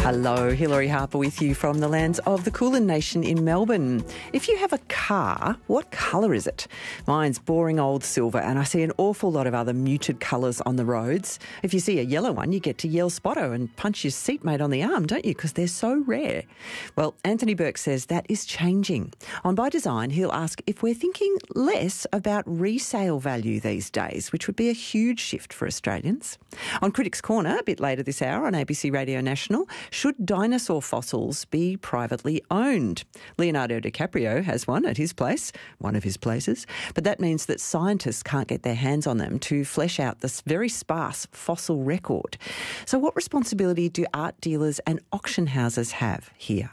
Hello, Hilary Harper with you from the lands of the Kulin Nation in Melbourne. If you have a car, what colour is it? Mine's boring old silver, and I see an awful lot of other muted colours on the roads. If you see a yellow one, you get to yell Spotto and punch your seatmate on the arm, don't you? Because they're so rare. Well, Anthony Burke says that is changing. On By Design, he'll ask if we're thinking less about resale value these days, which would be a huge shift for Australians. On Critics Corner, a bit later this hour on ABC Radio National, should dinosaur fossils be privately owned? Leonardo DiCaprio has one at his place, one of his places, but that means that scientists can't get their hands on them to flesh out this very sparse fossil record. So what responsibility do art dealers and auction houses have here?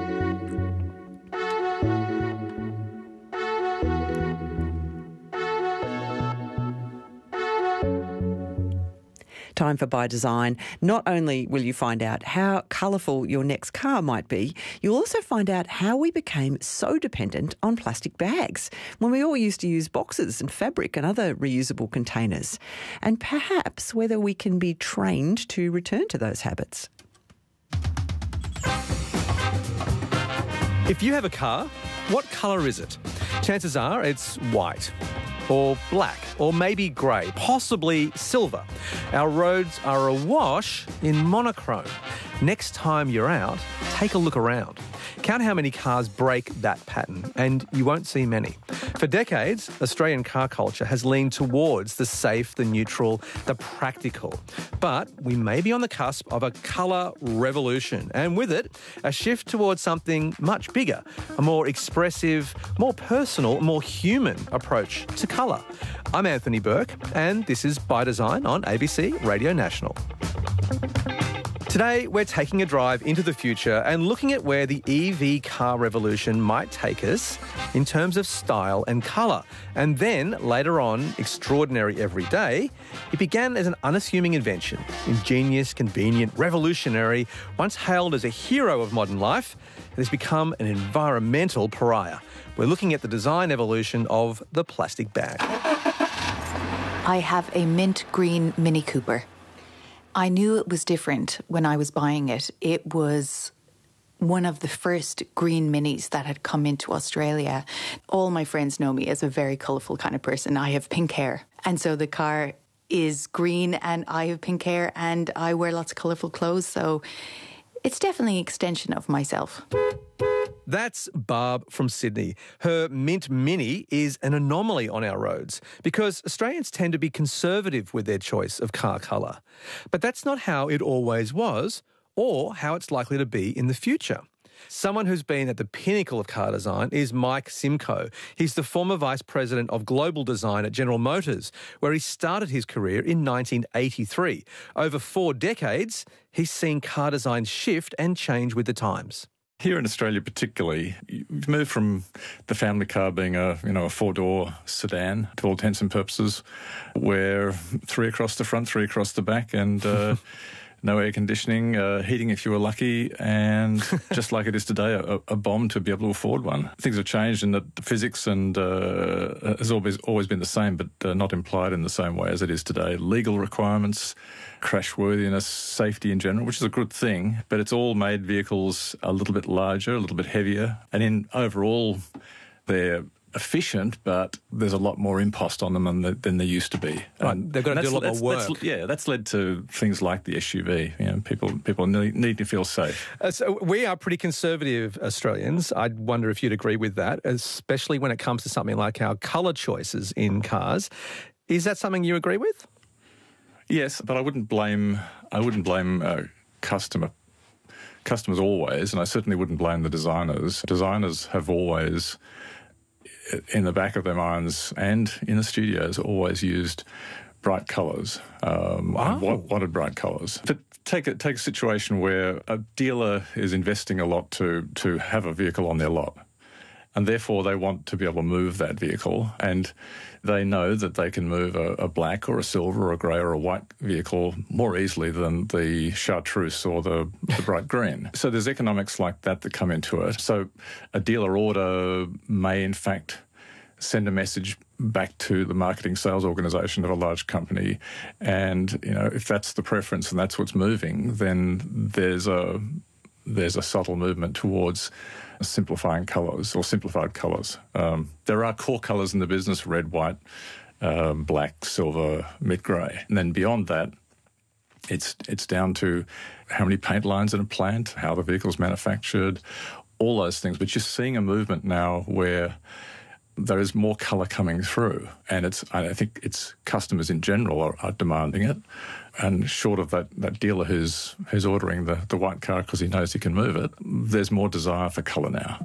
Time for By Design. Not only will you find out how colourful your next car might be, you'll also find out how we became so dependent on plastic bags when we all used to use boxes and fabric and other reusable containers, and perhaps whether we can be trained to return to those habits. If you have a car, what colour is it? Chances are it's white, or black, or maybe grey, possibly silver. Our roads are awash in monochrome. Next time you're out, take a look around. Count how many cars break that pattern, and you won't see many. For decades, Australian car culture has leaned towards the safe, the neutral, the practical. But we may be on the cusp of a colour revolution, and with it, a shift towards something much bigger, a more expressive, more personal, more human approach to colour. I'm Anthony Burke, and this is By Design on ABC Radio National. Today, we're taking a drive into the future and looking at where the EV car revolution might take us in terms of style and colour. And then, later on, extraordinary every day, it began as an unassuming invention. Ingenious, convenient, revolutionary, once hailed as a hero of modern life, it has become an environmental pariah. We're looking at the design evolution of the plastic bag. I have a mint green Mini Cooper. I knew it was different when I was buying it. It was one of the first green minis that had come into Australia. All my friends know me as a very colourful kind of person. I have pink hair. And so the car is green and I have pink hair and I wear lots of colourful clothes. So it's definitely an extension of myself. That's Barb from Sydney. Her Mint Mini is an anomaly on our roads because Australians tend to be conservative with their choice of car colour. But that's not how it always was or how it's likely to be in the future. Someone who's been at the pinnacle of car design is Mike Simcoe. He's the former Vice President of Global Design at General Motors, where he started his career in 1983. Over 4 decades, he's seen car design shift and change with the times. Here in Australia particularly, you've moved from the family car being a 4-door sedan to all intents and purposes, where 3 across the front, 3 across the back, and no air conditioning, heating if you were lucky, and just like it is today, a bomb to be able to afford one. Things have changed in that the physics and has always been the same, but not implied in the same way as it is today. Legal requirements, crashworthiness, safety in general, which is a good thing, but it's all made vehicles a little bit larger, a little bit heavier, and in overall they're efficient, but there's a lot more impost on them than there used to be. Right, they've got to do a lot more work. That's led to things like the SUV. People need to feel safe. So we are pretty conservative Australians. I wonder if you'd agree with that, especially when it comes to something like our colour choices in cars. Is that something you agree with? Yes, but I wouldn't blame customers always, and I certainly wouldn't blame the designers. Designers have always, in the back of their minds and in the studios, always used bright colours. Wanted bright colours. But take a situation where a dealer is investing a lot to have a vehicle on their lot, and therefore they want to be able to move that vehicle, and they know that they can move a black or a silver or a grey or a white vehicle more easily than the chartreuse or the bright green. So there's economics like that come into it. So a dealer order may in fact send a message back to the marketing sales organisation of a large company, and if that's the preference and that's what's moving, then there's a subtle movement towards simplifying colours or simplified colours. There are core colours in the business: red, white, black, silver, mid-grey, and then beyond that, it's down to how many paint lines in a plant, how the vehicle's manufactured, all those things. But you're seeing a movement now where there is more colour coming through, and I think it's customers in general are demanding it. And short of that dealer who's ordering the white car because he knows he can move it, there's more desire for colour now.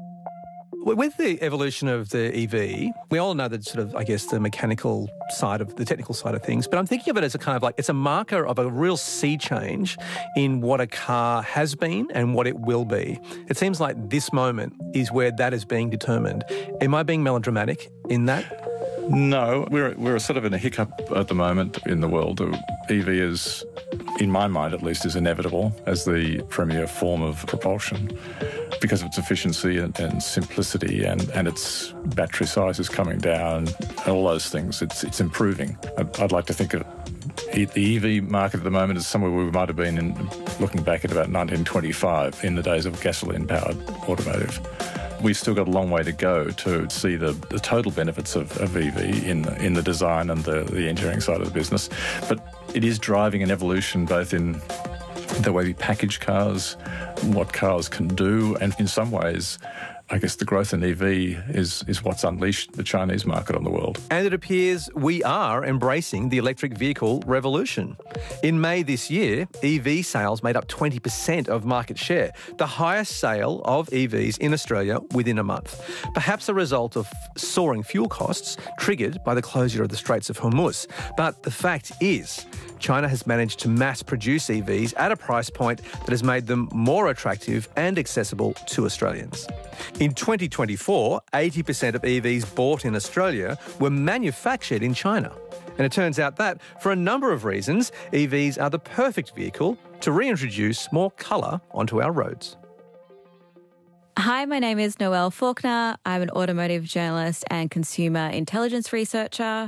With the evolution of the EV, we all know that sort of, I guess, the mechanical side of the technical side of things, but I'm thinking of it as a kind of like, it's a marker of a real sea change in what a car has been and what it will be. It seems like this moment is where that is being determined. Am I being melodramatic in that? No, we're sort of in a hiccup at the moment in the world. EV is, in my mind at least, is inevitable as the premier form of propulsion because of its efficiency and simplicity, and its battery size is coming down, and all those things. It's improving. I'd like to think of the EV market at the moment is somewhere we might have been in, looking back at about 1925 in the days of gasoline-powered automotive. We've still got a long way to go to see the total benefits of EV in the design and the engineering side of the business. But it is driving an evolution both in the way we package cars, what cars can do, and in some ways, I guess the growth in EV is what's unleashed the Chinese market on the world. And it appears we are embracing the electric vehicle revolution. In May this year, EV sales made up 20% of market share, the highest sale of EVs in Australia within a month. Perhaps a result of soaring fuel costs triggered by the closure of the Straits of Hormuz. But the fact is, China has managed to mass-produce EVs at a price point that has made them more attractive and accessible to Australians. In 2024, 80% of EVs bought in Australia were manufactured in China. And it turns out that, for a number of reasons, EVs are the perfect vehicle to reintroduce more colour onto our roads. Hi, my name is Noelle Faulkner. I'm an automotive journalist and consumer intelligence researcher.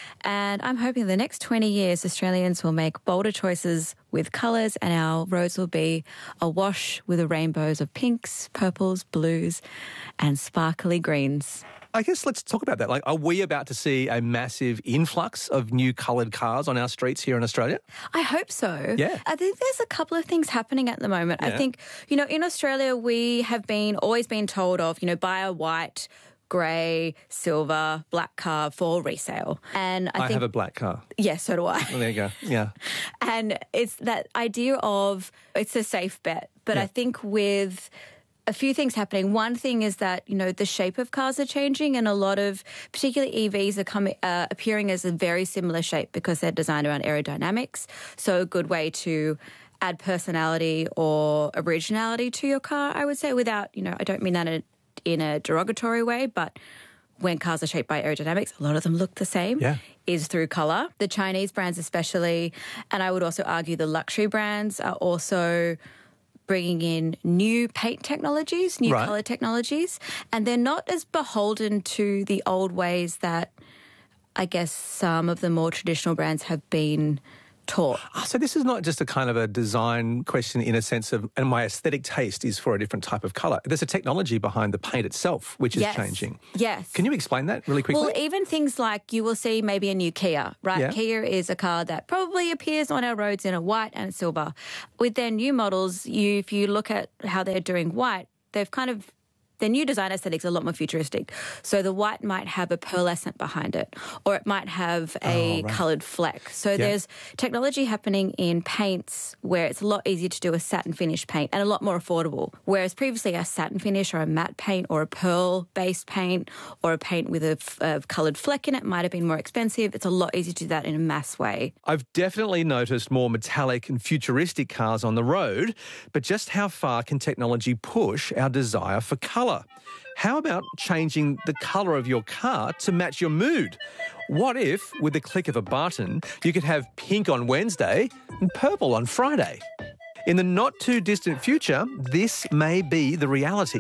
And I'm hoping the next 20 years, Australians will make bolder choices with colours and our roads will be awash with the rainbows of pinks, purples, blues and sparkly greens. I guess let's talk about that. Like, are we about to see a massive influx of new coloured cars on our streets here in Australia? I hope so. Yeah. I think there's a couple of things happening at the moment. Yeah. I think, in Australia, we have always been told of, buy a white, grey, silver, black car for resale. And I think have a black car. Yes, so do I. Well, there you go. Yeah. And it's that idea of it's a safe bet. But Yeah. I think with a few things happening. One thing is that, the shape of cars are changing and a lot of, particularly EVs, are appearing as a very similar shape because they're designed around aerodynamics. So a good way to add personality or originality to your car, I would say, without, I don't mean that in a derogatory way, but when cars are shaped by aerodynamics, a lot of them look the same, is through colour. The Chinese brands especially, and I would also argue the luxury brands are also bringing in new paint technologies, new colour technologies, and they're not as beholden to the old ways that I guess some of the more traditional brands have been taught. So this is not just a kind of a design question in a sense of, and my aesthetic taste is for a different type of colour. There's a technology behind the paint itself, which is changing. Yes. Can you explain that really quickly? Well, even things like you will see maybe a new Kia, right? Yeah. Kia is a car that probably appears on our roads in a white and a silver. With their new models, if you look at how they're doing white, they've their new design aesthetics are a lot more futuristic. So the white might have a pearlescent behind it, or it might have a coloured fleck. So there's technology happening in paints where it's a lot easier to do a satin finish paint and a lot more affordable. Whereas previously a satin finish or a matte paint or a pearl-based paint or a paint with a coloured fleck in it might have been more expensive. It's a lot easier to do that in a mass way. I've definitely noticed more metallic and futuristic cars on the road, but just how far can technology push our desire for colour? How about changing the colour of your car to match your mood? What if, with the click of a button, you could have pink on Wednesday and purple on Friday? In the not-too-distant future, this may be the reality.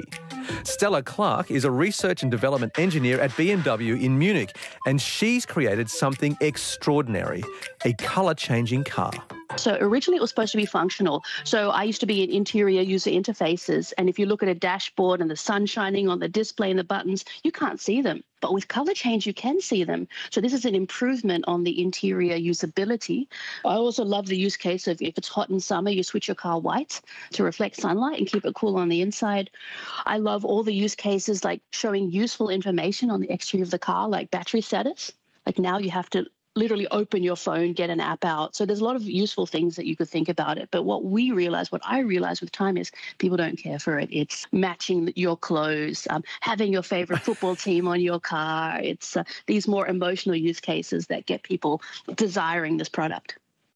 Stella Clark is a research and development engineer at BMW in Munich, and she's created something extraordinary, a colour-changing car. So originally it was supposed to be functional. So I used to be in interior user interfaces. And if you look at a dashboard and the sun shining on the display and the buttons, you can't see them. But with color change, you can see them. So this is an improvement on the interior usability. I also love the use case of if it's hot in summer, you switch your car white to reflect sunlight and keep it cool on the inside. I love all the use cases like showing useful information on the exterior of the car, like battery status. Like now you have to literally open your phone, get an app out. So there's a lot of useful things that you could think about it. But what I realized with time is people don't care for it. It's matching your clothes, having your favorite football team on your car. It's these more emotional use cases that get people desiring this product.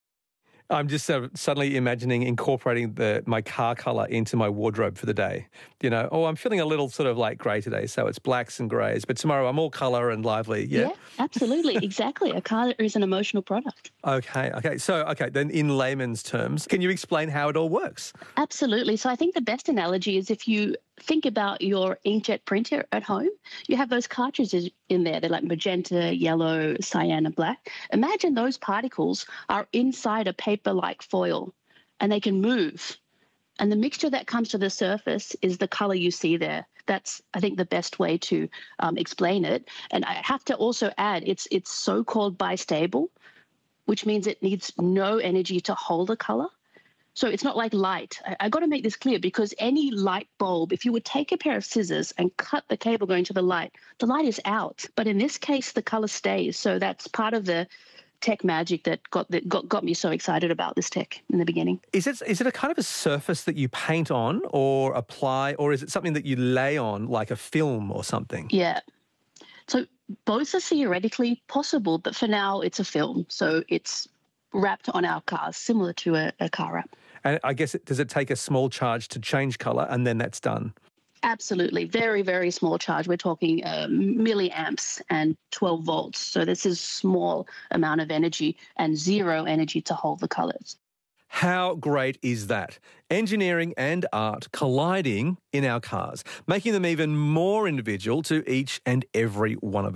I'm just suddenly imagining incorporating my car colour into my wardrobe for the day. You know, I'm feeling a little sort of like grey today, so it's blacks and greys. But tomorrow I'm all colour and lively. Yeah, absolutely. Exactly. A car is an emotional product. Okay. So, then in layman's terms, can you explain how it all works? Absolutely. So I think the best analogy is if you think about your inkjet printer at home, you have those cartridges in there. They're like magenta, yellow, cyan, and black. Imagine those particles are inside a paper-like foil and they can move. And the mixture that comes to the surface is the color you see there. That's, I think, the best way to explain it. And I have to also add, it's so-called bistable, which means it needs no energy to hold a color. So it's not like light. I got to make this clear because any light bulb, if you would take a pair of scissors and cut the cable going to the light is out. But in this case, the color stays. So that's part of the tech magic that got me so excited about this tech in the beginning. Is it a kind of a surface that you paint on or apply, or is it something that you lay on like a film or something? Yeah. So both are theoretically possible, but for now it's a film. So it's wrapped on our cars, similar to a car wrap. And I guess, does it take a small charge to change colour and then that's done? Absolutely. Very, very small charge. We're talking milliamps and 12 volts. So this is small amount of energy and zero energy to hold the colours. How great is that? Engineering and art colliding in our cars, making them even more individual to each and every one of us.